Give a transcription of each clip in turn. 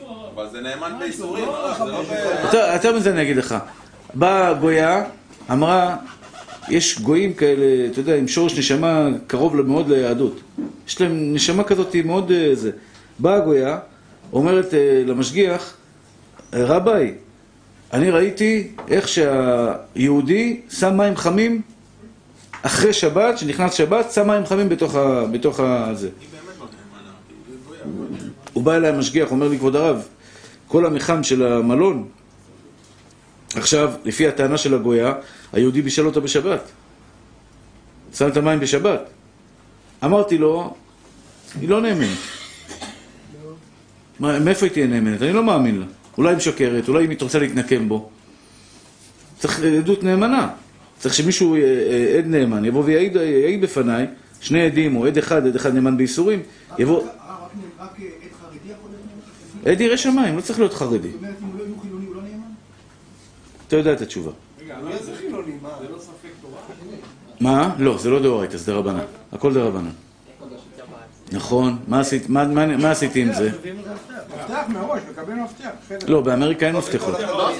אבל זה נאמן באיסורים, זה לא יותר מזה אני אגיד לך. באה גויה, אמרה, יש גויים כאלה, אתה יודע, עם שורש נשמה קרוב מאוד ליהדות. יש להם נשמה כזאת מאוד זה. באה גויה, אומרת למשגיח, רביי, אני ראיתי איך שהיהודי שם מים חמים אחרי שבת, שנכנס שבת, שם מים חמים בתוך הזה. הוא בא אליי המשגיח, אומר לי, כבוד הרב, כל המחם של המלון, עכשיו, לפי הטענה של הגויה, היהודי בישל אותה בשבת. שם את המים בשבת. אמרתי לו, היא לא נאמנת. מאיפה היא תהיה נאמנת? אני לא מאמין לה. אולי היא משקרת, אולי היא רוצה להתנקם בו. צריך עדות נאמנה. צריך שמישהו, עד נאמן, יבוא ויעיד בפניי, שני עדים או עד אחד נאמן באיסורים, יבוא... רק עד חרדי יכול להיות? עד ירא שמיים, לא צריך להיות חרדי. זאת אומרת, אם הוא לא יהיו חילוני, הוא לא נאמן? אתה יודע את התשובה. רגע, זה חילוני, מה? זה לא ספק תורה? מה? לא, זה לא דאורייתא, זה דרבנן. הכל דרבנן. נכון, מה עשיתי עם זה? מפתח מהראש, מקבל מפתח. לא, באמריקה אין מפתחות.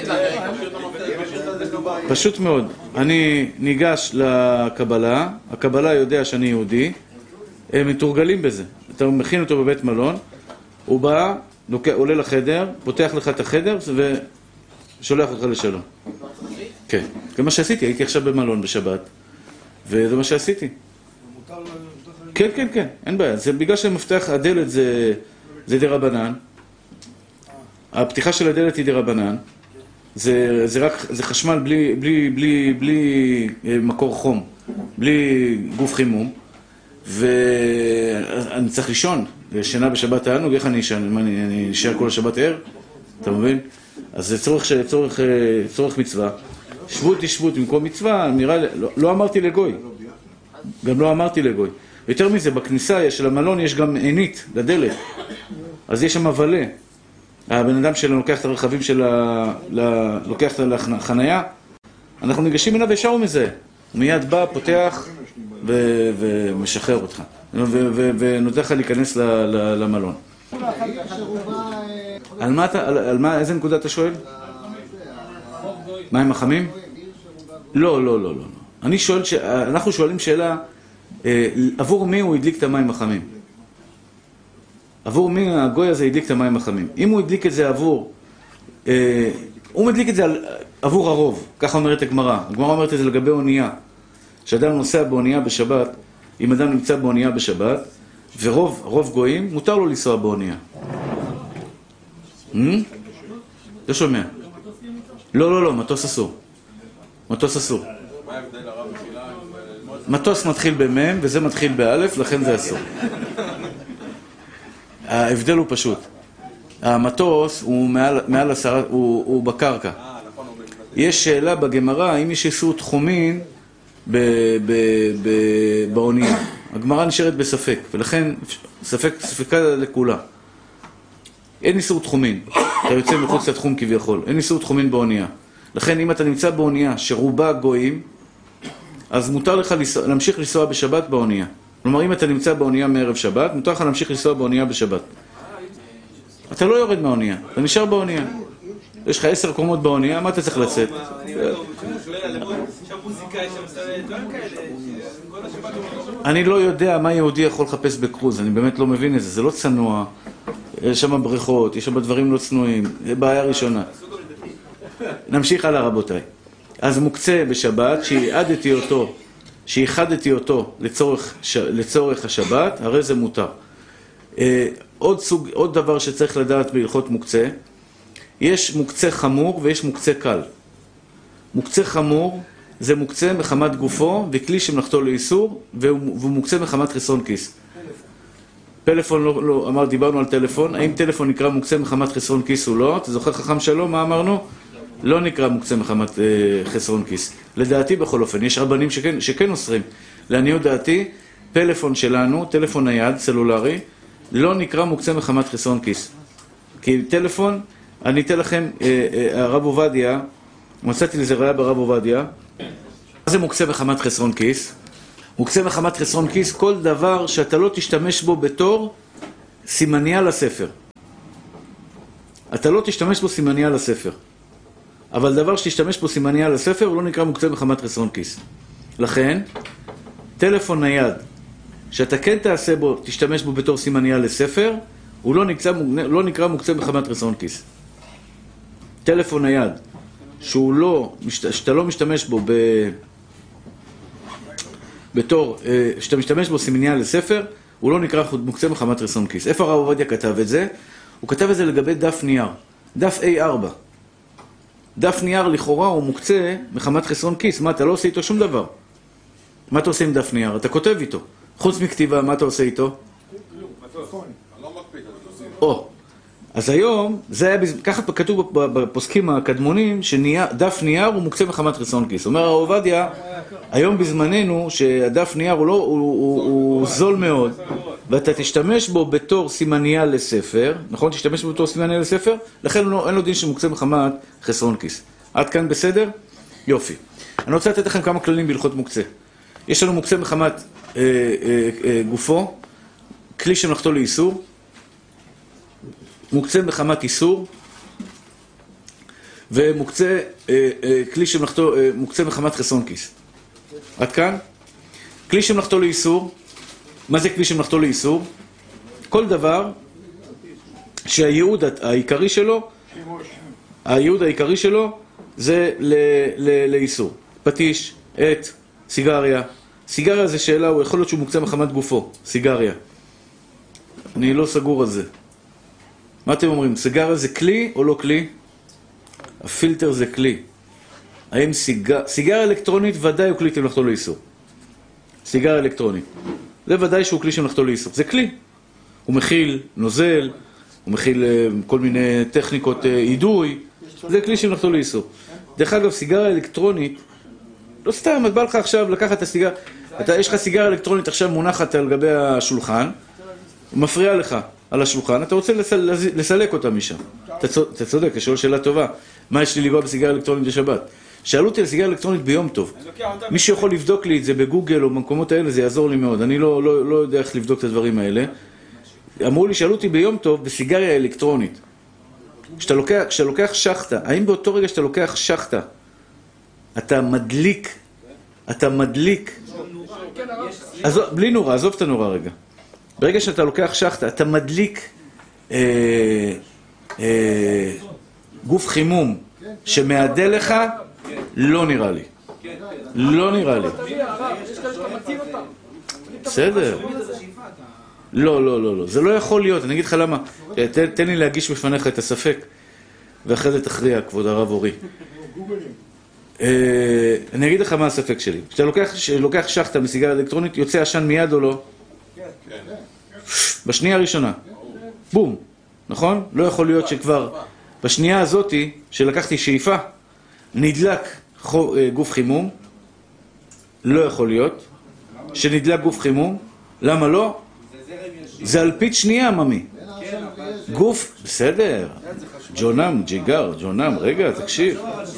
פשוט מאוד. אני ניגש לקבלה, הקבלה יודע שאני יהודי, הם מתורגלים בזה. אתה מכין אותו בבית מלון, הוא בא, עולה לחדר, פותח לך את החדר ושולח אותך לשלום. כן, זה מה שעשיתי, הייתי עכשיו במלון בשבת, וזה מה שעשיתי. כן, כן, כן, אין בעיה. זה בגלל שמפתח הדלת זה דרבנן. הפתיחה של הדלת היא דרבנן. זה חשמל בלי מקור חום, בלי גוף חימום. ואני צריך לישון. שינה בשבת תענוג, איך אני אשן? אני אשאר כל השבת ער? אתה מבין? אז זה צורך מצווה. שבות במקום מצווה, לא אמרתי לגוי. גם לא אמרתי לגוי. יותר מזה, בכניסה של המלון יש גם עינית לדלת. אז יש שם מבלה. הבן אדם שלנו לוקח את הרכבים לוקח את החנייה. אנחנו ניגשים אליו וישר הוא מזהה. הוא מיד בא, פותח ומשחרר אותך. ונותן לך להיכנס למלון. על מה, איזה נקודה אתה שואל? מים החמים? לא. אנחנו שואלים שאלה, עבור מי הוא הדליק את המים החמים? עבור מי הגוי הזה הדליק את המים החמים? אם הוא הדליק את זה הוא מדליק את זה עבור הרוב, ככה אומרת הגמרא. הגמרא אומרת את זה לגבי אונייה. שאדם נוסע באונייה בשבת, אם אדם נמצא באונייה בשבת, ורוב גויים, מותר לו לנסוע באונייה. לא שומע. לא, מטוס אסור. מטוס מתחיל במם וזה מתחיל באלף, לכן זה אסור. ההבדל הוא פשוט. המטוס הוא מעל הסרת, הוא בקרקע. יש שאלה בגמרא, האם יש איסור תחומין באונייה. הגמרא נשארת בספק, ולכן ספקה לכולה. אין איסור תחומין. אתה יוצא מחוץ לתחום כביכול. אין איסור תחומין באונייה. לכן אם אתה נמצא באונייה שרובה גויים, אז מותר לך להמשיך לנסוע בשבת באונייה. כלומר, אם אתה נמצא באונייה מערב שבת, מותר לך להמשיך לנסוע באונייה בשבת. אתה לא יורד מהאונייה, אתה נשאר באונייה. יש לך 10 קומות באונייה, מה אתה צריך לצאת? אני לא יודע מה יהודי יכול לחפש בקרוז, אני באמת לא מבין את זה, זה לא צנוע. יש שם בריכות, יש שם דברים לא צנועים, זה בעיה ראשונה. נמשיך הלאה רבותיי. אז מוקצה בשבת, שהיחדתי אותו לצורך השבת, הרי זה מותר. עוד דבר שצריך לדעת בהלכות מוקצה, יש מוקצה חמור ויש מוקצה קל. מוקצה חמור זה מוקצה מחמת גופו וכלי שמלאכתו לאיסור, והוא מוקצה מחמת חסרון כיס. פלאפון לא, דיברנו על טלפון, האם טלפון נקרא מוקצה מחמת חסרון כיס או לא? אתה זוכר חכם שלום, מה אמרנו? לא נקרא מוקצה מחמת חסרון כיס. לדעתי בכל אופן, יש רבנים שכן אוסרים. לעניות דעתי, פלאפון שלנו, טלפון נייד, סלולרי, לא נקרא מוקצה מחמת חסרון כיס. כי טלפון, אני אתן לכם, הרב עובדיה, מצאתי לזה ראיה ברב עובדיה, מה זה מוקצה מחמת חסרון כיס? מוקצה מחמת חסרון כיס, כל דבר שאתה לא תשתמש בו בתור סימניה לספר. אתה לא תשתמש בו סימניה לספר. אבל דבר שתשתמש בו סימניה לספר הוא לא נקרא מוקצה מחמת חסרון כיס. לכן, טלפון נייד, שאתה כן תעשה בו, תשתמש בו בתור סימניה לספר, הוא לא נקרא מוקצה מחמת חסרון כיס. טלפון נייד, שאתה לא משתמש בו בתור, שאתה משתמש בו סימניה לספר, הוא לא נקרא מוקצה מחמת חסרון כיס. איפה הרב עובדיה כתב את זה? הוא כתב את זה לגבי דף נייר, דף A4. דף נייר לכאורה הוא מוקצה מחמת חסרון כיס. מה, אתה לא עושה איתו שום דבר. מה אתה עושה עם דף נייר? אתה כותב איתו. חוץ מכתיבה, מה אתה עושה איתו? אז היום, ככה כתוב בפוסקים הקדמונים, שדף נייר הוא מוקצה מחמת חסרון כיס. אומר הרב עובדיה, היום בזמננו, שהדף נייר הוא זול מאוד, ואתה תשתמש בו בתור סימניה לספר, נכון? תשתמש בו בתור סימניה לספר, לכן אין לו דין שמוקצה מחמת חסרון כיס. עד כאן בסדר? יופי. אני רוצה לתת לכם כמה כללים בהלכות מוקצה. יש לנו מוקצה מחמת גופו, כלי שמלאכתו לאיסור, מוקצה מחמת איסור, ומוקצה כלי שמלאכתו, מוקצה מחמת חסרון כיס. עד כאן? כלי שמלאכתו לאיסור. מה זה כלי שמלאכתו לאיסור? כל דבר שהייעוד העיקרי שלו, זה לאיסור. פטיש, עט, סיגריה. סיגריה זה שאלה, הוא יכול להיות שהוא מוקצה מחמת גופו. סיגריה. אני לא סגור על זה. מה אתם אומרים? סיגריה זה כלי או לא כלי? הפילטר זה כלי. האם סיגריה אלקטרונית ודאי הוא כלי שמלאכתו לאיסור. סיגריה אלקטרונית. זה ודאי שהוא כלי שמלאכתו לאיסור. זה כלי. הוא מכיל נוזל, הוא מכיל כל מיני טכניקות אידוי. זה כלי שמלאכתו לאיסור. דרך אגב, סיגריה אלקטרונית, לא סתם, את בא לך עכשיו לקחת את הסיגריה, יש לך סיגריה אלקטרונית עכשיו מונחת על גבי השולחן, הוא מפריע לך על השולחן, אתה רוצה לסלק אותה משם. אתה צודק, יש לו שאלה טובה. מה יש לי לגוע בסיגריה אלקטרונית בשבת? שאלו אותי על סיגריה אלקטרונית ביום טוב. מי שיכול לבדוק לי את זה בגוגל או במקומות האלה, זה יעזור לי מאוד. אני לא יודע איך לבדוק את הדברים האלה. אמרו לי, שאלו אותי ביום טוב בסיגריה אלקטרונית. כשאתה לוקח שחטה, האם באותו רגע שאתה לוקח שחטה, אתה מדליק, בלי נורא, עזוב את הנורא רגע. ברגע שאתה לוקח שחטה, אתה מדליק גוף חימום שמעדל לך, לא נראה לי. לא נראה לי. בסדר. לא. זה לא יכול להיות. אני אגיד לך למה. תן לי להגיש בפניך את הספק, ואחרי זה תכריע, כבוד הרב אורי. אני אגיד לך מה הספק שלי. כשאתה לוקח שחטה מסיגריה אלקטרונית, יוצא עשן מיד או לא? בשנייה הראשונה. בום. נכון? לא יכול להיות שכבר בשנייה הזאת שלקחתי שאיפה, נדלק גוף חימום. לא יכול להיות שנדלק גוף חימום. למה לא? זה אלפית שנייה, ממי. גוף, בסדר. ג'ונם, רגע, תקשיב.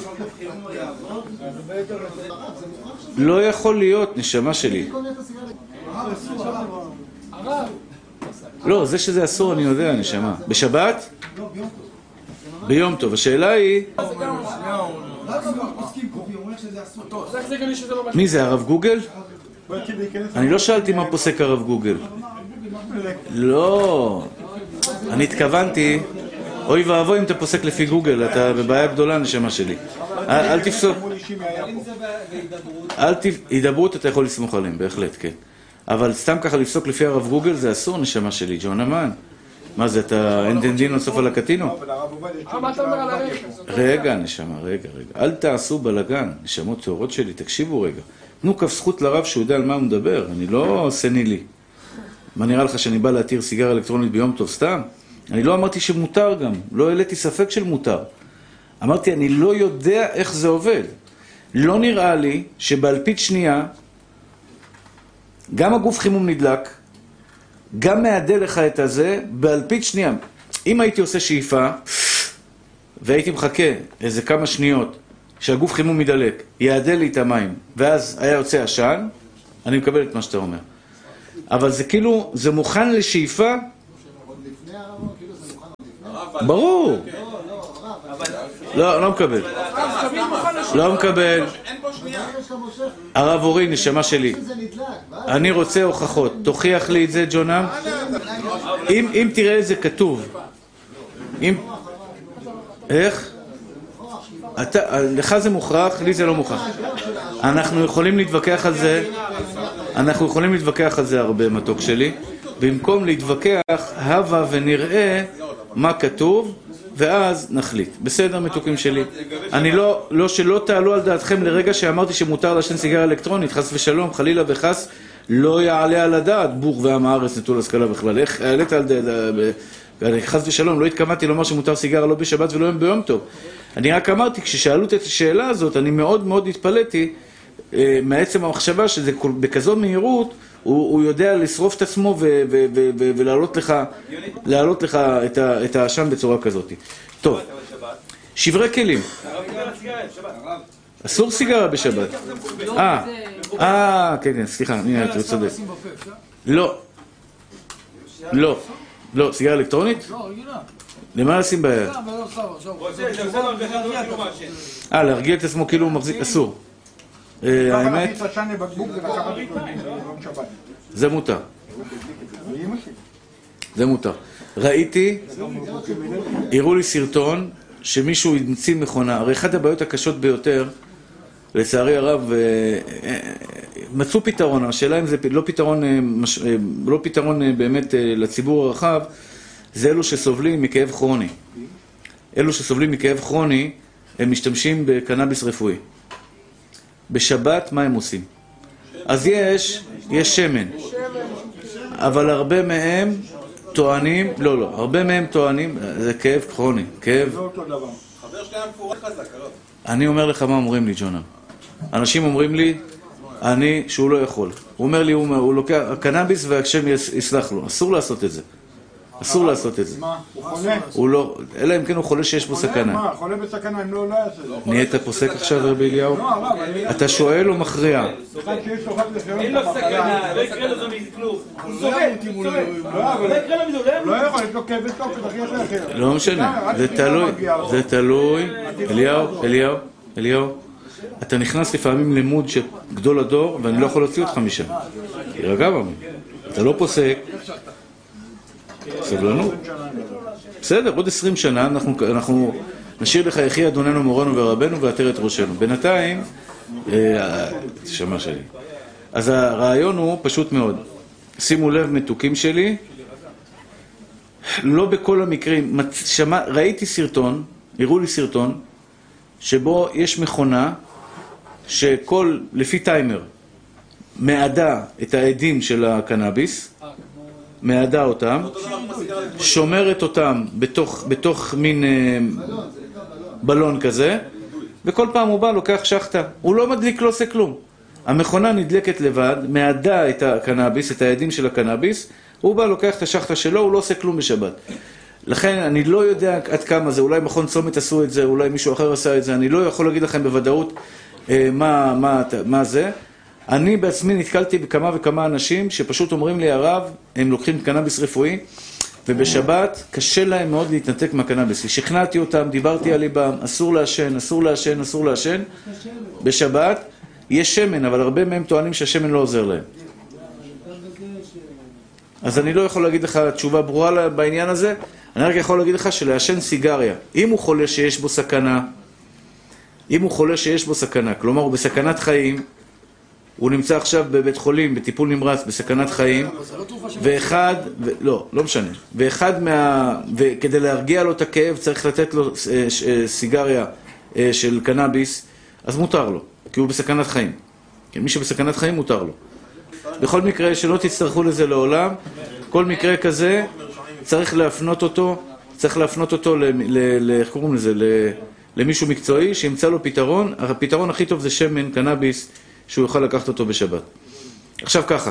לא יכול להיות, נשמה שלי. לא, זה שזה אסור אני יודע, נשמה. בשבת? ביום טוב. השאלה היא... מי זה, הרב גוגל? אני לא שאלתי מה פוסק הרב גוגל. לא. אני התכוונתי, אוי ואבוי אם אתה פוסק לפי גוגל, אתה בבעיה גדולה, נשמה שלי. אל תפסוק. הידברות אתה יכול לסמוך עליהם, בהחלט, כן. אבל סתם ככה לפסוק לפי הרב גוגל זה אסור, נשמה שלי, ג'ון אמן. מה זה, אתה אין דין נוסף על הקטינו? רגע, נשמה, רגע. אל תעשו בלגן, נשמות תאורות שלי, תקשיבו רגע. תנו כף זכות לרב שהוא יודע על מה הוא מדבר, אני לא סנילי. מה נראה לך שאני בא להתיר סיגריה אלקטרונית ביום טוב סתם? אני לא אמרתי שמותר גם, לא העליתי ספק של מותר. אמרתי, אני לא יודע איך זה עובד. לא נראה לי שבאלפית שנייה, גם הגוף חימום נדלק, גם מעדל לך את הזה, באלפית שנייה. אם הייתי עושה שאיפה, והייתי מחכה איזה כמה שניות, שהגוף חימום מדלק, יעדל לי את המים, ואז היה יוצא עשן, אני מקבל את מה שאתה אומר. אבל זה כאילו, זה מוכן לשאיפה? ברור. לא, לא מקבל. לא מקבל. אין פה שנייה. הרב אורי, נשמה שלי. אני רוצה הוכחות. תוכיח לי את זה, ג'ונם. אם תראה את זה כתוב. איך? לך זה מוכרח, לי זה לא מוכרח. אנחנו יכולים להתווכח על זה הרבה, מתוק שלי. במקום להתווכח, הווה ונראה מה כתוב, ואז נחליט. בסדר, מתוקים שלי. אני לא שלא תעלו על דעתכם לרגע שאמרתי שמותר לעשן סיגריה אלקטרונית, חס ושלום, חלילה וחס, לא יעלה על הדעת, בור ועם הארץ נטול השכלה בכלל. איך העלית על דעת? חס ושלום, לא התכוונתי לומר שמותר סיגריה לא בשבת ולא ביום טוב. אני רק אמרתי, כששאלו את השאלה הזאת, אני מאוד מאוד התפלאתי מעצם המחשבה שזה בכזו מהירות, הוא יודע לשרוף את עצמו ולהעלות לך את האשם בצורה כזאת. טוב, שברי כלים. אסור סיגריה בשבת. כן, סליחה, הנה, אתה צודק. לא, סיגריה אלקטרונית? לא, רגילה. למה לשים ביד? להרגיע את עצמו כאילו הוא מחזיק, אסור. האמת, זה מותר. זה מותר. ראיתי, הראו לי סרטון שמישהו המציא מכונה. הרי אחת הבעיות הקשות ביותר, לצערי הרב, מצאו פתרון. השאלה אם זה לא פתרון באמת לציבור הרחב, זה אלו שסובלים מכאב כרוני. אלו שסובלים מכאב כרוני, הם משתמשים בקנאביס רפואי. בשבת, מה הם עושים? אז יש שמן. אבל הרבה מהם טוענים, הרבה מהם טוענים, זה כאב כרוני, כאב. חבר שלהם מפורט חזק, הרב. אני אומר לך מה אומרים לי, ג'ונה. אנשים אומרים לי, שהוא לא יכול. הוא אומר לי, הוא לוקח קנאביס והשם יסלח לו. אסור לעשות את זה. אסור לעשות את זה. מה? הוא חולה? הוא לא, אלא אם כן הוא חולה שיש בו סכנה. מה? חולה בסכנה, אם לא יעשה את זה. נהיית פוסק עכשיו, רבי אליהו? לא, הרב, אתה שואל או מכריע? אחד שיש לו חד לחיון אין לו סכנה, לא יקרה לו מזה כלום. הוא סובל, לא יקרה לו מזה, לא יכול, יש לו כאבי תופת, אחי אחר. לא משנה, זה תלוי. אליהו, אתה נכנס לפעמים לימוד של גדול הדור, ואני לא יכול להוציא אותך משם. תירגע במי. אתה לא פוסק. סבלנות. בסדר, עוד 20 שנה אנחנו נשאיר לך יחי אדוננו מורנו ורבנו ועטר את ראשנו. בינתיים, שמע שלי. אז הרעיון הוא פשוט מאוד. שימו לב, מתוקים שלי, לא בכל המקרים, ראיתי סרטון, הראו לי סרטון, שבו יש מכונה לפי טיימר, מעדה את העדים של הקנאביס, מעדה אותם, שומרת אותם בתוך מין בלון כזה, וכל פעם הוא בא, לוקח שחטה. הוא לא מדליק, לא עושה כלום. המכונה נדלקת לבד, מעדה את הקנאביס, את העדים של הקנאביס, הוא בא, לוקח את השחטה שלו, הוא לא עושה כלום בשבת. לכן אני לא יודע עד כמה זה, אולי מכון צומת עשו את זה, אולי מישהו אחר עשה את זה, אני לא יכול להגיד לכם בוודאות מה זה. אני בעצמי נתקלתי בכמה וכמה אנשים שפשוט אומרים לי, הרב, הם לוקחים קנאביס רפואי, ובשבת קשה להם מאוד להתנתק מהקנאביס. שכנעתי אותם, דיברתי על ליבם, אסור לעשן. בשבת יש שמן, אבל הרבה מהם טוענים שהשמן לא עוזר להם. אז אני לא יכול להגיד לך תשובה ברורה בעניין הזה, אני רק יכול להגיד לך שלעשן סיגריה, אם הוא חולה שיש בו סכנה, כלומר הוא בסכנת חיים, הוא נמצא עכשיו בבית חולים, בטיפול נמרץ, בסכנת חיים, וכדי להרגיע לו את הכאב צריך לתת לו סיגריה של קנאביס, אז מותר לו, כי הוא בסכנת חיים. מי שבסכנת חיים מותר לו. בכל מקרה שלא תצטרכו לזה לעולם, כל מקרה כזה צריך להפנות אותו איך קוראים לזה? למישהו מקצועי שימצא לו פתרון. הפתרון הכי טוב זה שמן, קנאביס, שהוא יוכל לקחת אותו בשבת. עכשיו ככה,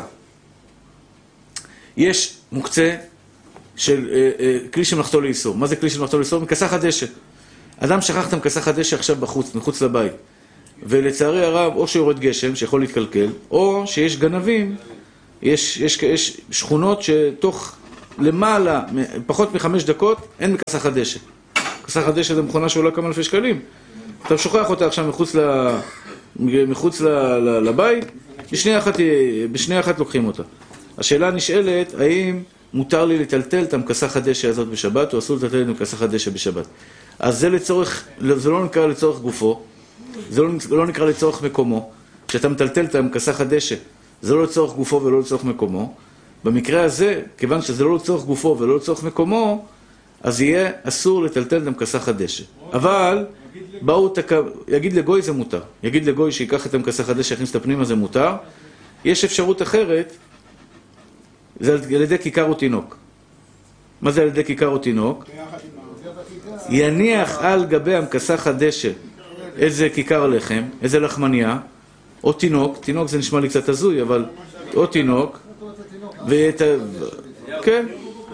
יש מוקצה של כלי שמלאכתו לאיסור. מה זה כלי שמלאכתו לאיסור? מכסח הדשא. אדם שכח את מכסח הדשא עכשיו בחוץ, מחוץ לבית. ולצערי הרב, או שיורד גשם שיכול להתקלקל, או שיש גנבים, יש שכונות שתוך למעלה, פחות מ5 דקות, אין מכסח הדשא. כסח הדשא זה מכונה שעולה כמה אלפי שקלים. אתה שוכח אותה עכשיו מחוץ לבית, בשנייה אחת לוקחים אותה. השאלה נשאלת, האם מותר לי לטלטל את המכסח הדשא הזאת בשבת, או אסור לטלטל את המכסח הדשא בשבת? אז זה לא נקרא לצורך גופו, זה לא נקרא לצורך מקומו. כשאתה מטלטל את המכסח הדשא, זה לא לצורך גופו ולא לצורך מקומו. במקרה הזה, כיוון שזה לא לצורך גופו ולא לצורך מקומו, אז יהיה אסור לטלטל את המכסח הדשא. אבל, יגיד לגוי זה מותר. יגיד לגוי שיקח את המכסח הדשא, יכניס את הפנימה, זה מותר. יש אפשרות אחרת, זה על ידי כיכר או תינוק. מה זה על ידי כיכר או תינוק? יניח על גבי המכסח הדשא איזה כיכר לחם, איזה לחמניה, או תינוק, תינוק זה נשמע לי קצת הזוי, אבל או תינוק, כן,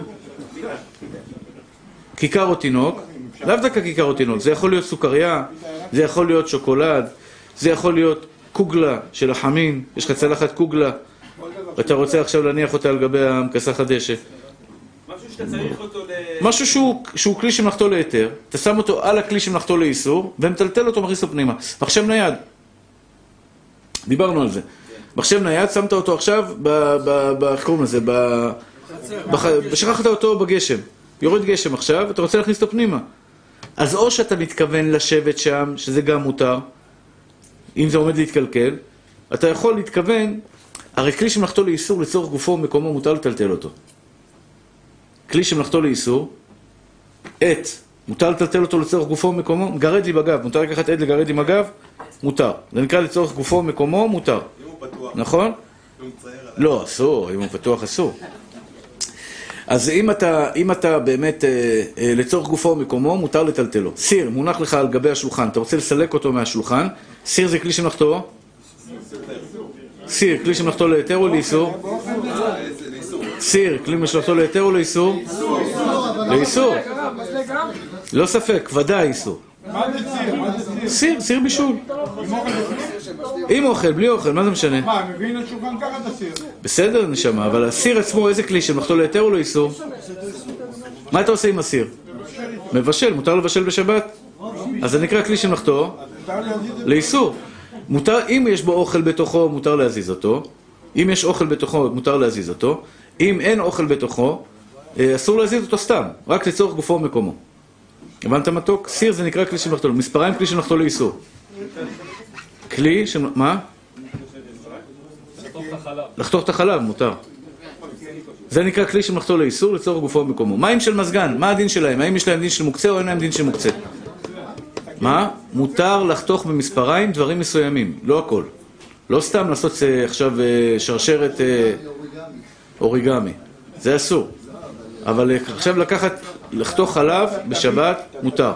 כיכר או תינוק, לאו דווקא כיכר או תינוק, זה יכול להיות סוכריה, זה יכול להיות שוקולד, זה יכול להיות קוגלה של החמין, יש לך צלחת קוגלה, ואתה רוצה עכשיו להניח אותה על גבי המכסח הדשא. משהו שאתה צריך אותו משהו שהוא כלי שמלאכתו להיתר, אתה שם אותו על הכלי שמלאכתו לאיסור, ומטלטל אותו, מכניס אותו פנימה. מחשב נייד. דיברנו על זה. מחשב נייד, שמת אותו עכשיו, איך קוראים לזה? שכחת אותו בגשם. יורד גשם עכשיו, אתה רוצה להכניס אותו פנימה. אז או שאתה מתכוון לשבת שם, שזה גם מותר, אם זה עומד להתקלקל, אתה יכול להתכוון, הרי כלי שמלאכתו לאיסור לצורך גופו ומקומו מותר לטלטל אותו. כלי שמלאכתו לאיסור, מותר לטלטל אותו לצורך גופו ומקומו, גרד לי בגב, מותר לקחת עד לגרד עם הגב? מותר. זה נקרא לצורך גופו ומקומו, מותר. אם הוא פתוח. נכון? לא, אסור, אם הוא פתוח אסור. אז אם אתה באמת לצורך גופו ומקומו, מותר לטלטלו. סיר, מונח לך על גבי השולחן, אתה רוצה לסלק אותו מהשולחן, סיר זה כלי שמלאכתו? סיר, כלי שמלאכתו להיתר או לאיסור? סיר, כלי שמלאכתו להיתר או לאיסור? לאיסור. לא ספק, ודאי איסור. מה זה סיר? מה זה סיר? סיר בישול. עם אוכל בפנים? עם אוכל, בלי אוכל, מה זה משנה? מה, מבין את שולחן ככה את הסיר? בסדר, נשמה, אבל הסיר עצמו, איזה כלי שמלאכתו להיתר או לאיסור? מה אתה עושה עם הסיר? מבשל, מותר לבשל בשבת? אז זה נקרא כלי שמלאכתו לאיסור. מותר, אם יש בו אוכל בתוכו, מותר להזיז אותו. אם יש אוכל בתוכו, מותר להזיז אותו. אם אין אוכל בתוכו, אסור להזיז אותו סתם, רק לצורך גופו ומקומו. הבנת מתוק? סיר זה נקרא כלי שמלאכתו, מספריים כלי שמלאכתו לאיסור. כלי של... מה? לחתוך את החלב, מותר. זה נקרא כלי שמלאכתו לאיסור לצורך גופו ומקומו. מים של מזגן, מה הדין שלהם? האם יש להם דין של מוקצה או אין להם דין של מוקצה? מה? מותר לחתוך במספריים דברים מסוימים, לא הכל. לא סתם לעשות עכשיו שרשרת אוריגמי. זה אסור. אבל עכשיו לחתוך חלב בשבת מותר.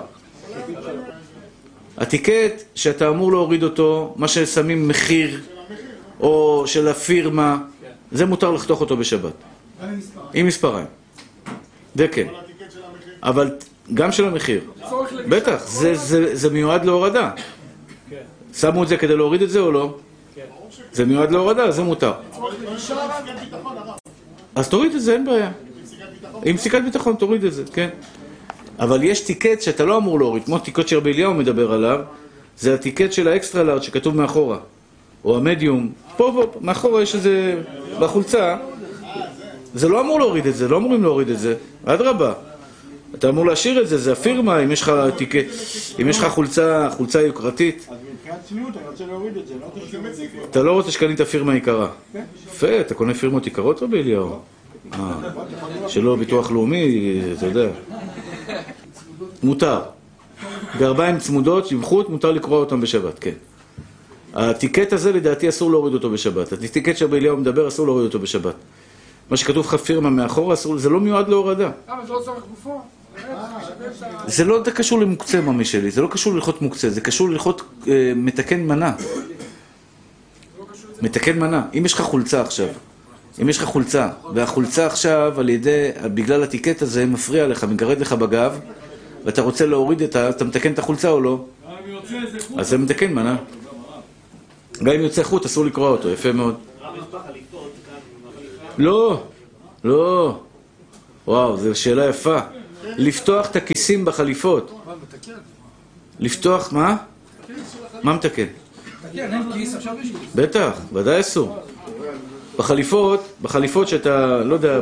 הטיקט שאתה אמור להוריד אותו, מה ששמים מחיר או של הפירמה, זה מותר לחתוך אותו בשבת. עם מספריים. זה כן. אבל גם של המחיר. בטח, זה מיועד להורדה. שמו את זה כדי להוריד את זה או לא? זה מיועד להורדה, זה מותר. אז תוריד את זה, אין בעיה. עם סיכת ביטחון תוריד את זה, כן. אבל יש טיקט שאתה לא אמור להוריד, כמו טיקט שרבי אליהו מדבר עליו, זה הטיקט של האקסטרה לארד שכתוב מאחורה, או המדיום. פה, מאחורה יש איזה, בחולצה, זה לא אמור להוריד את זה, לא אמורים להוריד את זה, עד רבה. אתה אמור להשאיר את זה, זה הפירמה, אם יש לך טיקט, אם יש לך חולצה יוקרתית. אז מבחינת צניעות אני רוצה להוריד את זה, לא תשאיר את זה. אתה לא רוצה שקנית פירמה יקרה. יפה, אתה קונה פירמות יקרות רבי אליהו? שלא ביטוח לאומי, אתה יודע. מותר. גרביים צמודות, שבחות, מותר לקרוא אותם בשבת, כן. הטיקט הזה לדעתי אסור להוריד אותו בשבת. הטיקט שרבי אליהו מדבר אסור להוריד אותו בשבת. מה שכתוב לך פירמה מאחורה אסור, זה לא מיועד להורדה. זה לא צורך גופו? זה לא קשור למוקצה ממי שלי, זה לא קשור ללכות מוקצה, זה קשור ללכות מתקן מנה. מתקן מנה. אם יש לך חולצה עכשיו, והחולצה עכשיו בגלל הטיקט הזה מפריע לך, מגרד לך בגב, ואתה רוצה להוריד אתה מתקן את החולצה או לא? אז זה מתקן מנה. גם אם יוצא חוט אסור לקרוא אותו, יפה מאוד. לא. וואו, זו שאלה יפה. לפתוח את הכיסים בחליפות. לפתוח, מה? מה מתקן? בטח, ודאי אסור. בחליפות שאתה, לא יודע,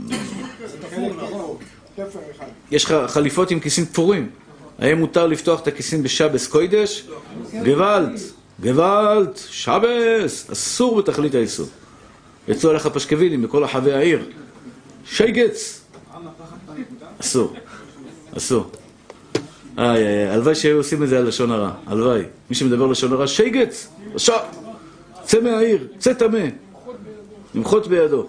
יש לך חליפות עם כיסים תפורים. האם מותר לפתוח את הכיסים בשבס קוידש? גוואלט, שבס, אסור בתכלית האיסור. יצאו עליך פשקווילים בכל רחבי העיר. שייגץ. אסור. הלוואי שהיו עושים את זה על לשון הרע. הלוואי. מי שמדבר לשון הרע, שייגץ. רשע. צא מהעיר, צא תמה. למחות בידו.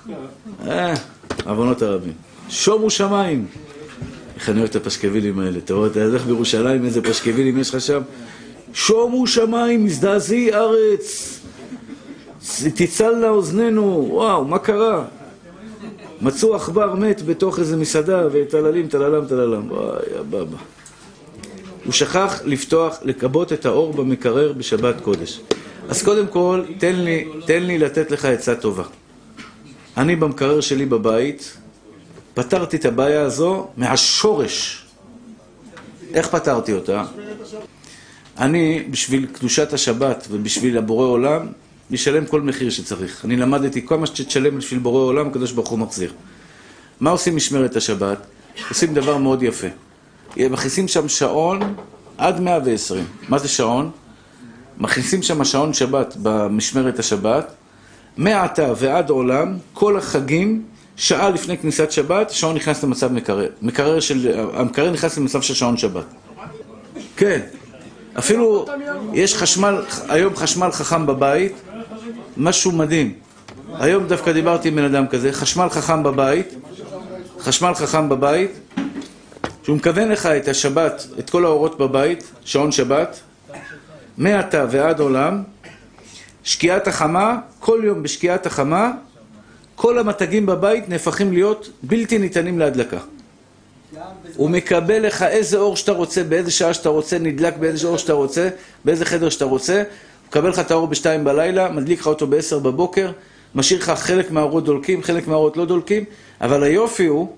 עוונות הרבים. שומו שמיים. איך אני אוהב את הפשקווילים האלה. תראו, אתה הולך בירושלים, איזה פשקווילים יש לך שם? שומו שמיים, מזדעזעי ארץ. תצלנה אוזנינו. וואו, מה קרה? מצאו עכבר מת בתוך איזה מסעדה ותללים, תללם. וואי, הבבא. הוא שכח לפתוח, לקבות את האור במקרר בשבת קודש. אז קודם כל, תן לי לתת לך עצה טובה. אני במקרר שלי בבית, פתרתי את הבעיה הזו מהשורש. איך פתרתי אותה? אני, בשביל קדושת השבת ובשביל הבורא עולם, משלם כל מחיר שצריך. אני למדתי כל מה שתשלם בשביל בורא עולם, הקדוש ברוך הוא מחזיר. מה עושים משמרת השבת? עושים דבר מאוד יפה. מכניסים שם שעון עד 120. מה זה שעון? מכניסים שם השעון שבת במשמרת השבת. מעתה ועד עולם, כל החגים, שעה לפני כניסת שבת, השעון נכנס למצב מקרר. המקרר נכנס למצב של שעון שבת. כן. אפילו יש היום חשמל חכם בבית, משהו מדהים. היום דווקא דיברתי עם בן אדם כזה, חשמל חכם בבית, שהוא מכוון לך את השבת, את כל האורות בבית, שעון שבת, מעתה ועד עולם, שקיעת החמה, כל יום בשקיעת החמה, כל המתגים בבית נהפכים להיות בלתי ניתנים להדלקה. הוא מקבל לך איזה אור שאתה רוצה, באיזה שעה שאתה רוצה, נדלק באיזה אור שאתה רוצה, באיזה חדר שאתה רוצה, הוא מקבל לך את האור ב-2 בלילה, מדליק לך אותו ב-10 בבוקר, משאיר לך חלק מהאורות דולקים, חלק מהאורות לא דולקים, אבל היופי הוא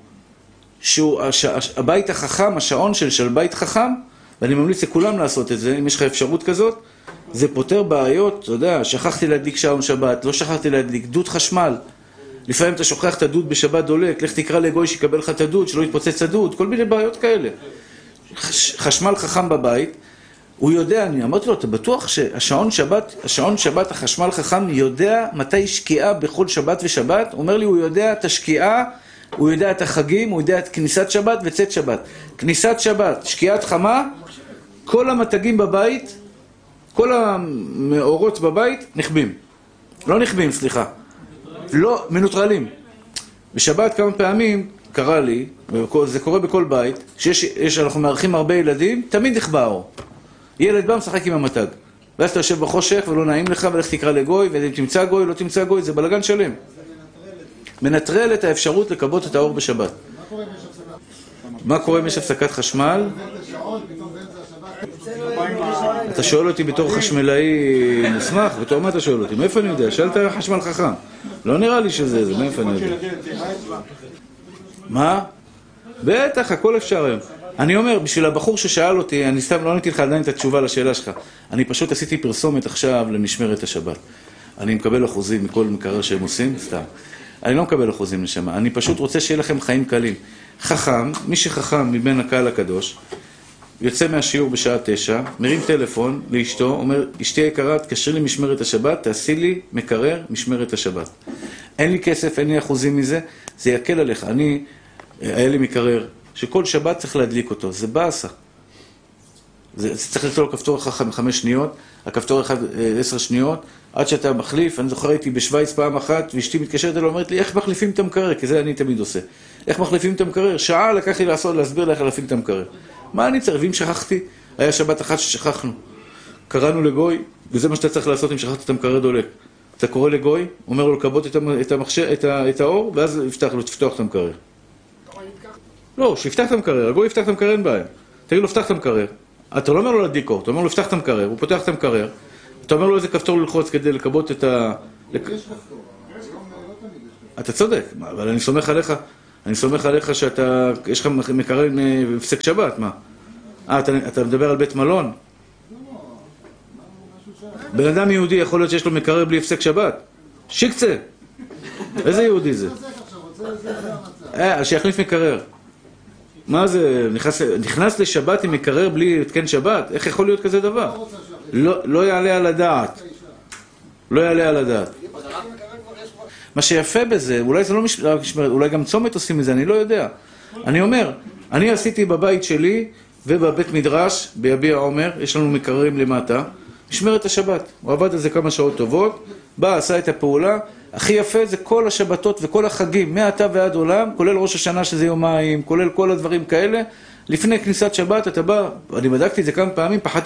שהבית החכם, השעון של בית חכם, ואני ממליץ לכולם לעשות את זה, אם יש לך אפשרות כזאת, זה פותר בעיות, אתה יודע, שכחתי להדליק שעון שבת, לא שכחתי להדליק, דוד חשמל, לפעמים אתה שוכח את הדוד בשבת דולק, לך תקרא לגוי שיקבל לך את הדוד, שלא יתפוצץ הדוד, כל מיני בעיות כאלה. חשמל חכם בבית, הוא יודע, אני אמרתי לו, אתה בטוח שהשעון שבת, החשמל חכם, יודע מתי שקיעה בכל שבת ושבת? הוא אומר לי, הוא יודע את השקיעה, הוא יודע את החגים, הוא יודע את כניסת שבת וצאת שבת. כניסת שבת, שקיעת חמה, כל המתגים בבית, כל המאורות בבית נחבים. לא נחבים, סליחה. לא, מנוטרלים. בשבת כמה פעמים קרה לי, זה קורה בכל בית, אנחנו מארחים הרבה ילדים, תמיד נכבה האור. ילד בא משחק עם המתג. ואז אתה יושב בחושך ולא נעים לך, ולך תקרא לגוי, ואם תמצא גוי, לא תמצא גוי, זה בלגן שלם. מנטרל את האפשרות לקבות את האור בשבת. מה קורה אם יש הפסקת חשמל? אתה שואל אותי בתור חשמלאי מוסמך, בתור מה אתה שואל אותי? מאיפה אני יודע? שאלת חשמל חכם. לא נראה לי שזה, מאיפה אני יודע? מה? בטח, הכל אפשר היום. אני אומר, בשביל הבחור ששאל אותי, אני סתם לא עניתי לך עדיין את התשובה לשאלה שלך. אני פשוט עשיתי פרסומת עכשיו למשמרת השבת. אני מקבל אחוזים מכל מקרר שהם עושים, סתם. אני לא מקבל אחוזים לשם, אני פשוט רוצה שיהיה לכם חיים קלים. חכם, מי שחכם מבין הקהל הקדוש, יוצא מהשיעור בשעה 9, מרים טלפון לאשתו, אומר, אשתי יקרה, תקשרי לי משמרת השבת, תעשי לי מקרר משמרת השבת. אין לי כסף, אין לי אחוזים מזה, זה יקל עליך. היה לי מקרר, שכל שבת צריך להדליק אותו, זה באסה. זה צריך לתת לו כפתור אחד 5 שניות, הכפתור אחד 10 שניות, עד שאתה מחליף. אני זוכר הייתי בשוויץ פעם אחת, ואשתי מתקשרת אליו, אומרת לי, איך מחליפים את המקרר? כי זה אני תמיד עושה. איך מחליפים את המקרר? שעה לקח לי להסביר לה איך להפעיל את המקרר. מה אני צריך? ואם שכחתי, היה שבת אחת ששכחנו. קראנו לגוי, וזה מה שאתה צריך לעשות אם שכחת את המקרר דולק. אתה קורא לגוי, אומר לו לקבות את האור, ואז תפתח את המקרר. לא, שיפתח את המקרר, הגוי יפתח את המקרר, אין בעיה. תגיד לו, פתח את המקרר. אתה לא אומר לו להדליק אור, אתה אומר לו, פתח את המקרר, הוא פותח את המקרר. אתה אומר לו איזה כפתור ללחוץ כדי לקבות את ה... יש כפתור, אתה צודק, אבל אני סומך עליך. אני סומך עליך שאתה, יש לך מקרר עם הפסק שבת, מה? אתה מדבר על בית מלון? בן אדם יהודי יכול להיות שיש לו מקרר בלי הפסק שבת? שיקצה! איזה יהודי זה? שיחליף מקרר. מה זה? נכנס לשבת עם מקרר בלי התקן שבת? איך יכול להיות כזה דבר? לא יעלה על הדעת. לא יעלה על הדעת. מה שיפה בזה, אולי זה לא משמרת, אולי גם צומת עושים את זה, אני לא יודע. אני אומר, אני עשיתי בבית שלי ובבית מדרש, ביביע עומר, יש לנו מקררים למטה, משמרת השבת. הוא עבד על זה כמה שעות טובות, בא, עשה את הפעולה, הכי יפה זה כל השבתות וכל החגים, מעתה ועד עולם, כולל ראש השנה שזה יומיים, כולל כל הדברים כאלה, לפני כניסת שבת אתה בא, אני בדקתי את זה כמה פעמים, פחדתי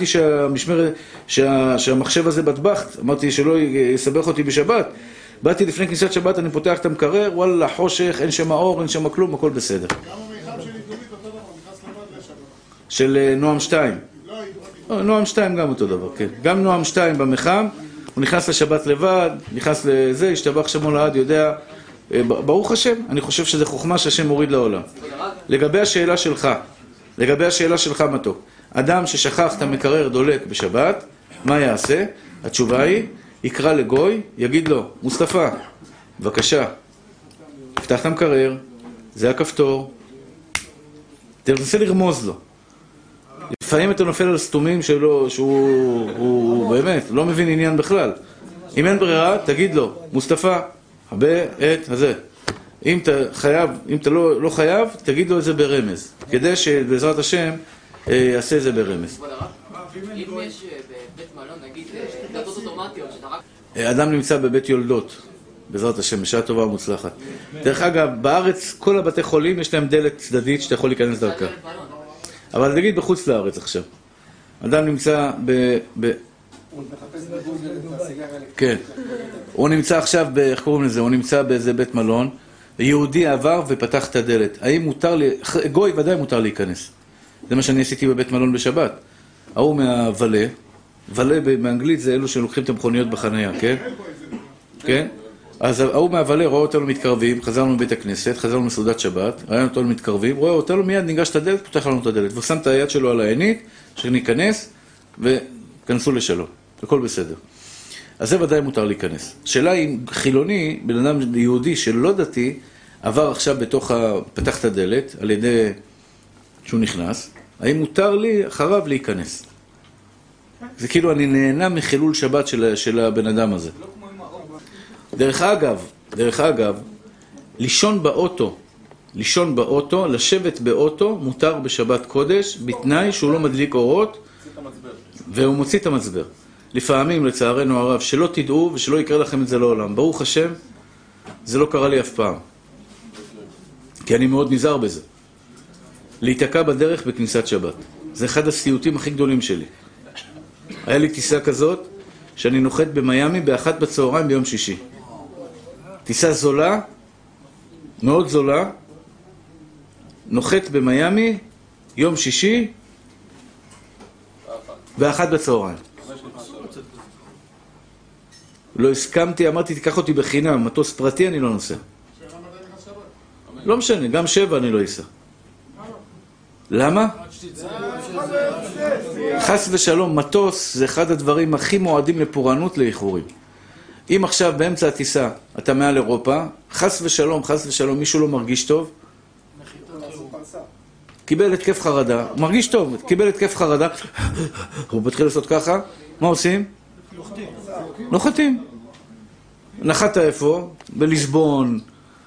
שהמחשב הזה בטבח, אמרתי שלא יסבך אותי בשבת, באתי לפני כניסת שבת, אני פותח את המקרר, וואלה, חושך, אין שם אור, אין שם כלום, הכל בסדר. גם המיחם של עיתונית אותו דבר, נכנס לבד לשבת. של נועם 2. לא, נועם 2 גם אותו דבר, כן. גם נועם 2 במחם, הוא נכנס לשבת לבד, נכנס לזה, השתבח שמו לעד, יודע, ברוך השם, אני חושב שזה חוכמה שהשם מוריד לעולם. לגבי השאלה שלך מתוק, אדם ששכח את המקרר דולק בשבת, מה יעשה? התשובה היא, יקרא לגוי, יגיד לו, מוסטפא, בבקשה, תפתח את המקרר, זה הכפתור, תנסה לרמוז לו. לפעמים אתה נופל על סתומים שלו, שהוא באמת לא מבין עניין בכלל. אם אין ברירה, תגיד לו, מוסטפא, הבא את הזה. אם אתה לא חייב, תגיד לו את זה ברמז, כדי שבעזרת השם יעשה את זה ברמז. אם יש בבית מלון, נגיד, דלתות אוטומטיות, שאתה רק... אדם נמצא בבית יולדות, בעזרת השם, בשעה טובה ומוצלחת. דרך אגב, בארץ כל הבתי חולים יש להם דלת צדדית שאתה יכול להיכנס דרכה. אבל נגיד בחוץ לארץ עכשיו. אדם נמצא כן. הוא נמצא עכשיו, איך קוראים לזה? הוא נמצא באיזה בית מלון, יהודי עבר ופתח את הדלת. האם מותר לי... גוי ודאי מותר להיכנס. זה מה שאני עשיתי בבית מלון בשבת. ההוא מהוולה, וולה באנגלית זה אלו שלוקחים את המכוניות בחנייה, כן? כן? אז ההוא מהוולה רואה אותנו מתקרבים, חזרנו מבית הכנסת, חזרנו מסעודת שבת, ראינו אותנו מתקרבים, רואה אותנו מיד ניגש את הדלת, פותח לנו את הדלת, והוא שם את היד שלו על העינית, שניכנס וכנסו לשלום, הכל בסדר. אז זה ודאי מותר להיכנס. שאלה אם חילוני, בן אדם יהודי שלא דתי, עבר עכשיו פתח את הדלת על ידי שהוא נכנס, האם מותר לי אחריו להיכנס? זה כאילו אני נהנה מחילול שבת של הבן אדם הזה. דרך אגב, לישון באוטו, לשבת באוטו, מותר בשבת קודש, בתנאי שהוא לא מדליק אורות, והוא מוציא את המצבר. לפעמים, לצערנו הרב, שלא תדעו ושלא יקרה לכם את זה לעולם. ברוך השם, זה לא קרה לי אף פעם. כי אני מאוד נזהר בזה. להיתקע בדרך בכניסת שבת. זה אחד הסיוטים הכי גדולים שלי. היה לי טיסה כזאת, שאני נוחת במיימי באחת בצהריים ביום שישי. טיסה זולה, מאוד זולה, נוחת במיימי, יום שישי, באחת בצהריים. לא הסכמתי, אמרתי תיקח אותי בחינם, מטוס פרטי אני לא נוסע. לא משנה, גם 7 אני לא אסע. למה? חס ושלום, מטוס זה אחד הדברים הכי מועדים לפורענות לאיחורים. אם עכשיו באמצע הטיסה אתה מעל אירופה, חס ושלום, מישהו לא מרגיש טוב, קיבל התקף חרדה, הוא מרגיש טוב, קיבל התקף חרדה, הוא מתחיל לעשות ככה, מה עושים? נוחתים. נחת איפה? בליסבון,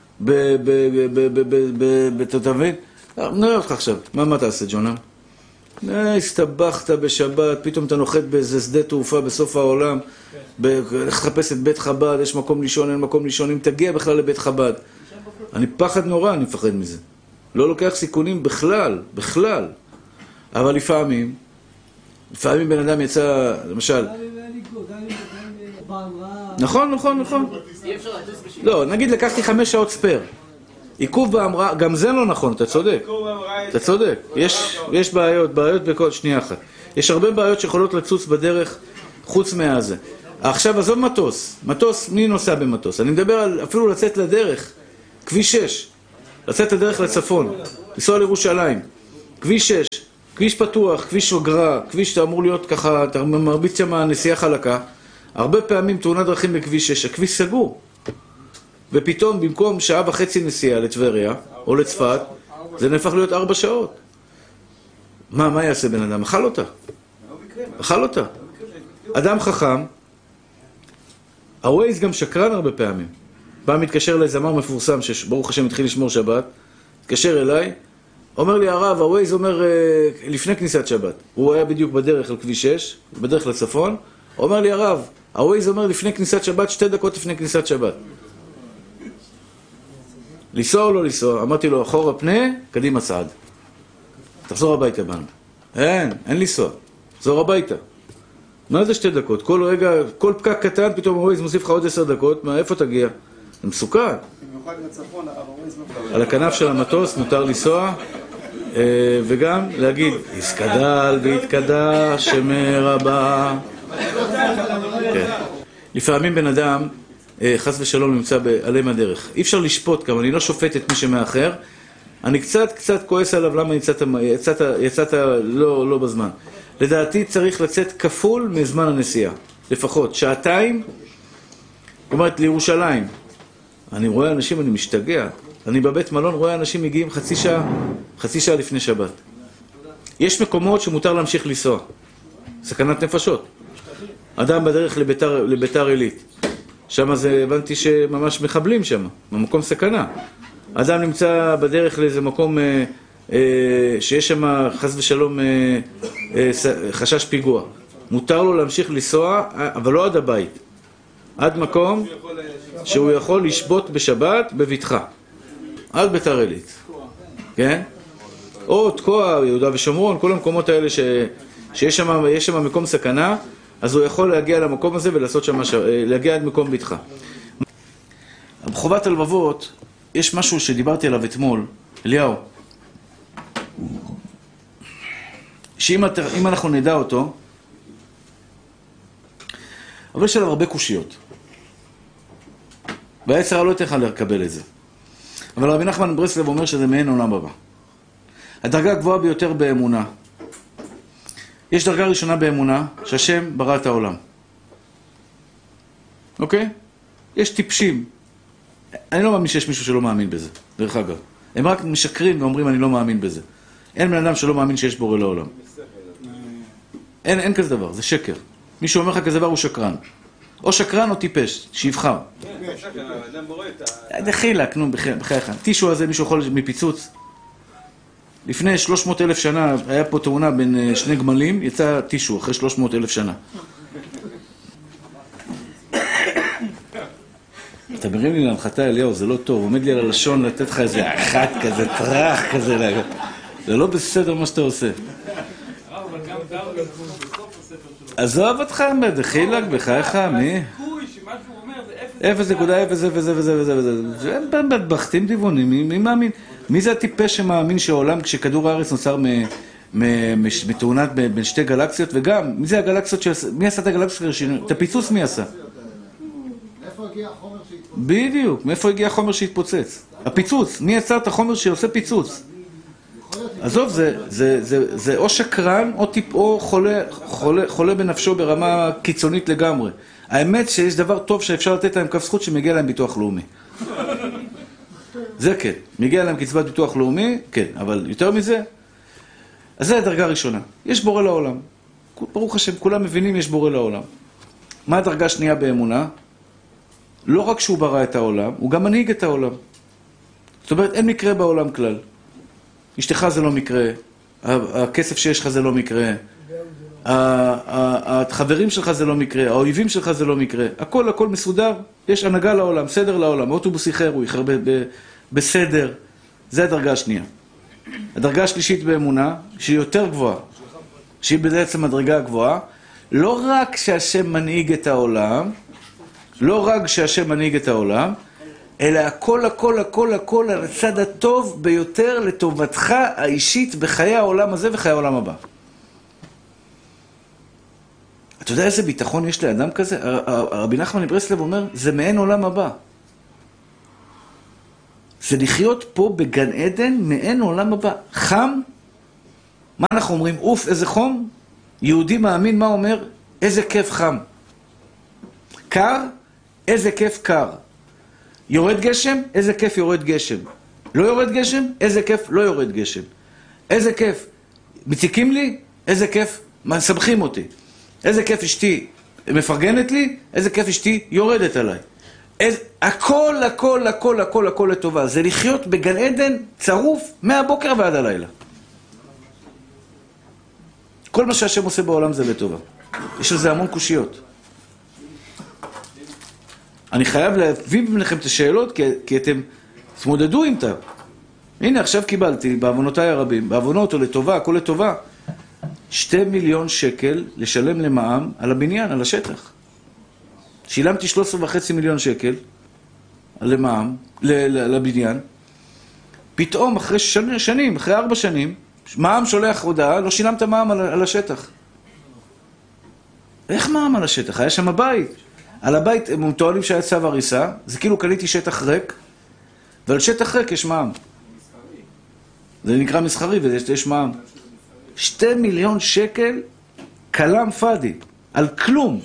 בתתבין? נראה אותך עכשיו, מה תעשה ג'ונה? הסתבכת בשבת, פתאום אתה נוחת באיזה שדה תעופה בסוף העולם, לחפש את בית חב"ד, יש מקום לישון, אין מקום לישון, אם תגיע בכלל לבית חב"ד. אני פחד נורא, אני מפחד מזה. לא לוקח סיכונים בכלל. אבל לפעמים בן אדם יצא, למשל... נכון. לא, נגיד לקחתי 5 שעות ספר. עיכוב בהמראה, גם זה לא נכון, אתה צודק. יש בעיות בכל שנייה אחת. יש הרבה בעיות שיכולות לצוץ בדרך חוץ מהזה. עכשיו עזוב מטוס, מי נוסע במטוס? אני מדבר על אפילו לצאת לדרך, כביש 6. לצאת הדרך לצפון, לנסוע לירושלים, כביש 6, כביש פתוח, כביש אגרה, כביש שאתה אמור להיות ככה, אתה מרביץ שם נסיעה חלקה, הרבה פעמים תאונת דרכים בכביש 6, הכביש סגור. ופתאום במקום 1.5 שעה נסיעה לטבריה או לצפת, זה נהפך להיות 4 שעות. מה יעשה בן אדם? אכל אותה. אכל אותה. אדם חכם, הווייז גם שקרן הרבה פעמים. פעם מתקשר לזמר מפורסם, שברוך השם התחיל לשמור שבת, התקשר אליי, אומר לי הרב, הווייז אומר לפני כניסת שבת. הוא היה בדיוק בדרך על כביש 6, בדרך לצפון, אומר לי הרב, הווייז אומר לפני כניסת שבת, 2 דקות לפני כניסת שבת. לנסוע או לא לנסוע? אמרתי לו, אחורה פנה, קדימה צעד. תחזור הביתה בנו. אין לנסוע. תחזור הביתה. מה זה 2 דקות? כל רגע, כל פקק קטן, פתאום הווייז מוסיף לך עוד 10 דקות, איפה תגיע? זה מסוכן. במיוחד בצפון, הווייז לא... על הכנף של המטוס מותר לנסוע, וגם להגיד, יסקדל ויתקדש שמר הבא. לפעמים בן אדם, חס ושלום, נמצא בעלם הדרך. אי אפשר לשפוט גם, אני לא שופט את מי שמאחר. אני קצת כועס עליו למה יצאת לא בזמן. לדעתי צריך לצאת כפול מזמן הנסיעה. לפחות 2 שעתיים, זאת אומרת לירושלים. אני רואה אנשים, אני משתגע. אני בבית מלון רואה אנשים מגיעים חצי שעה לפני שבת. יש מקומות שמותר להמשיך לנסוע. סכנת נפשות. אדם בדרך לביתר עילית. שם זה הבנתי שממש מחבלים שם, במקום סכנה. אדם נמצא בדרך לאיזה מקום שיש שם חס ושלום חשש פיגוע. מותר לו להמשיך לנסוע, אבל לא עד הבית. עד מקום שהוא יכול לשבות בשבת בביטחה. עד ביתר עילית. כן? או תקוע, יהודה ושומרון, כל המקומות האלה שיש שם מקום סכנה, אז הוא יכול להגיע למקום הזה ולעשות שם להגיע עד מקום ביתך. בחובת הלבבות, יש משהו שדיברתי עליו אתמול, אליהו, שאם אנחנו נדע אותו, אבל יש עליו הרבה קושיות. והיצר לא תוכל לקבל את זה. אבל רבי נחמן מברסלב אומר שזה מעין עולם הבא. הדרגה הגבוהה ביותר באמונה. יש דרגה ראשונה באמונה, שהשם ברא את העולם. אוקיי? יש טיפשים. אני לא מאמין שיש מישהו שלא מאמין בזה, דרך אגב. הם רק משקרים ואומרים אני לא מאמין בזה. אין בן אדם שלא מאמין שיש בורא לעולם. אין כזה דבר, זה שקר. מי שאומר לך כזה דבר הוא שקרן. או שקרן או טיפש, שיבחר. דחילק, נו, בחייך. טישו הזה מישהו יכול מפיצוץ. לפני 300,000 שנה היה פה תאונה בין 2 גמלים, יצא טישו אחרי 300,000 שנה. אתה מרים לי להנחתה אליהו, זה לא טוב, עומד לי על הלשון לתת לך איזה אחת כזה, טרח כזה, זה לא בסדר מה שאתה עושה. עזוב אותך, דחילק, בחייך, מי? 0.0 זה בטבחתים דיוונים, מי מאמין? מי זה הטיפש שמאמין שהעולם כשכדור הארץ נוצר מתאונת בין 2 גלקסיות, וגם מי זה הגלקסיות, מי עשה את הגלקסיות הראשונות? את הפיצוץ מי עשה? מאיפה הגיע החומר שהתפוצץ? בדיוק, מאיפה הגיע החומר שהתפוצץ? הפיצוץ, מי יצר את החומר שעושה פיצוץ? עזוב, זה או שקרן או חולה בנפשו ברמה קיצונית לגמרי. האמת שיש דבר טוב שאפשר לתת להם כף זכות שמגיע להם ביטוח לאומי. זה כן, מגיע להם קצבת ביטוח לאומי, כן, אבל יותר מזה, אז זה הדרגה הראשונה. יש בורא לעולם. ברוך השם, כולם מבינים יש בורא לעולם. מה הדרגה השנייה באמונה? לא רק שהוא ברא את העולם, הוא גם מנהיג את העולם. זאת אומרת, אין מקרה בעולם כלל. אשתך זה לא מקרה, הכסף שיש לך זה לא מקרה, החברים שלך זה לא מקרה, האויבים שלך זה לא מקרה, הכל מסודר, יש הנהגה לעולם, סדר לעולם, האוטובוס איחר, הוא איחר בסדר, זה הדרגה השנייה. הדרגה השלישית באמונה, שהיא יותר גבוהה, שהיא בעצם הדרגה הגבוהה, לא רק שהשם מנהיג את העולם, אלא הכל על הצד הטוב ביותר לטובתך האישית בחיי העולם הזה וחיי העולם הבא. אתה יודע איזה ביטחון יש לאדם כזה? רבי נחמן מברסלב אומר, זה מעין עולם הבא. זה לחיות פה בגן עדן, מעין עולם הבא. חם? מה אנחנו אומרים? אוף, איזה חום? יהודי מאמין מה אומר? איזה כיף חם. קר? איזה כיף קר. יורד גשם? איזה כיף יורד גשם. לא יורד גשם? איזה כיף לא יורד גשם. איזה כיף. מציקים לי? איזה כיף מסבכים אותי. איזה כיף אשתי מפרגנת לי? איזה כיף אשתי יורדת עליי. הכל, הכל, הכל, הכל, הכל לטובה. זה לחיות בגן עדן צרוף מהבוקר ועד הלילה. כל מה שהשם עושה בעולם זה לטובה. יש לזה המון קושיות. אני חייב להביא בפניכם את השאלות, כי אתם תמודדו עם תם. הנה, עכשיו קיבלתי, בעוונותיי הרבים, בעוונות או לטובה, הכל לטובה, 2 מיליון שקל לשלם למע"מ על הבניין, על השטח. שילמתי 13.5 מיליון שקל למע"מ, לבניין. פתאום, אחרי שנים, אחרי 4 שנים, מע"מ שולח הודעה, לא שילמת מע"מ על השטח. איך מע"מ על השטח? היה שם בית. על הבית הם טוענים שהיה צו הריסה, זה כאילו קניתי שטח ריק, ועל שטח ריק יש מע"מ. זה נקרא מסחרי ויש מע"מ. 2 מיליון שקל כלם פאדי, על כלום.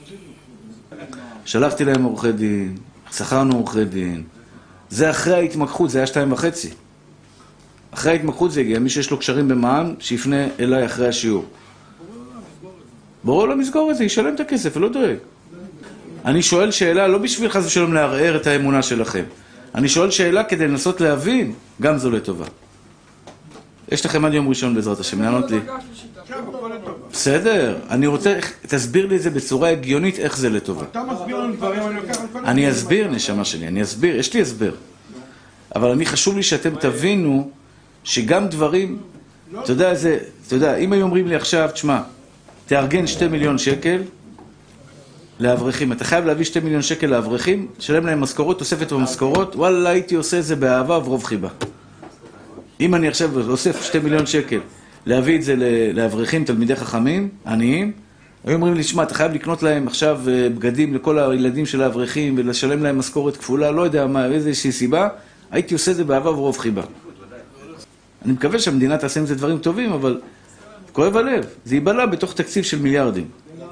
שלחתי להם עורכי דין, שכרנו עורכי דין. זה אחרי ההתמקחות, זה היה 2.5. אחרי ההתמקחות זה הגיע, מי שיש לו קשרים במע"מ, שיפנה אליי אחרי השיעור. בואו לא מסגור את זה, ישלם את הכסף, ולא דואג. אני שואל שאלה, לא בשביל חס ושלום לערער את האמונה שלכם. אני שואל שאלה כדי לנסות להבין, גם זו לטובה. יש לכם עד יום ראשון בעזרת השם, לענות לי. בסדר, אני רוצה, תסביר לי את זה בצורה הגיונית, איך זה לטובה. אתה מסביר לנו דברים, אני לוקח את כל... אני אסביר, נשמה שלי, אני אסביר, יש לי הסבר. אבל אני חשוב לי שאתם תבינו שגם דברים, אתה יודע, אם היו אומרים לי עכשיו, תשמע, תארגן 2 מיליון שקל לאברכים. אתה חייב להביא 2 מיליון שקל לאברכים, שלם להם משכורות, תוספת במשכורות, וואלה, הייתי עושה את זה באהבה וברוב חיבה. אם אני עכשיו אוסף 2 מיליון שקל, להביא את זה לאברכים, תלמידי חכמים, עניים, היו אומרים לי, שמע, אתה חייב לקנות להם עכשיו בגדים לכל הילדים של האברכים, ולשלם להם משכורת כפולה, לא יודע מה, איזושהי סיבה, הייתי עושה את זה באהבה וברוב חיבה. אני מקווה שהמדינה תעשה עם זה דברים טובים, אבל כואב הלב, זה ייבלע בתוך תקציב של מיליארדים.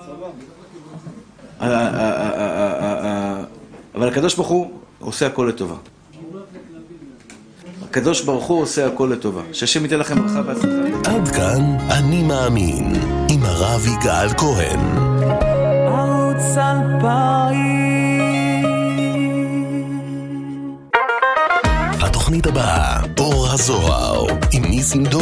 אבל הקדוש ברוך הוא עושה הכל לטובה. הקדוש ברוך הוא עושה הכל לטובה. שהשם ייתן לכם ברכה והצלחה. עד כאן אני מאמין, עם הרב יגאל כהן. ערוץ 2000. התוכנית הבאה, אור הזוהר, עם ניסים דור.